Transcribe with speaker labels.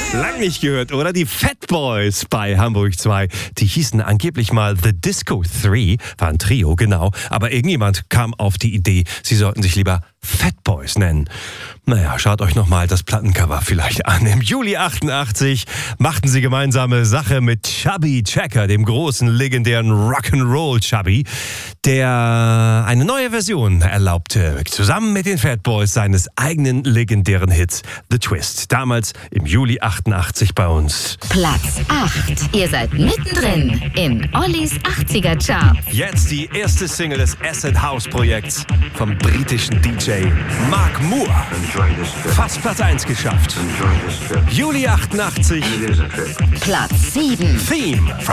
Speaker 1: Lang nicht gehört, oder? Die Fat Boys bei Hamburg 2. Die hießen angeblich mal The Disco 3, war ein Trio, genau. Aber irgendjemand kam auf die Idee, sie sollten sich lieber Fat Boys nennen. Naja, schaut euch nochmal das Plattencover vielleicht an. Im Juli 88 machten sie gemeinsame Sache mit Chubby Checker, dem großen, legendären Rock'n'Roll Chubby, der eine neue Version erlaubte, zusammen mit den Fat Boys seines eigenen legendären Hits The Twist. Damals im Juli 88 bei uns.
Speaker 2: Platz 8. Ihr seid mittendrin in Ollis 80er Charts.
Speaker 1: Jetzt die erste Single des Acid House Projekts vom britischen DJ Mark Moore. Fast Platz 1 geschafft. Juli 88.
Speaker 2: Platz 7.
Speaker 1: Theme.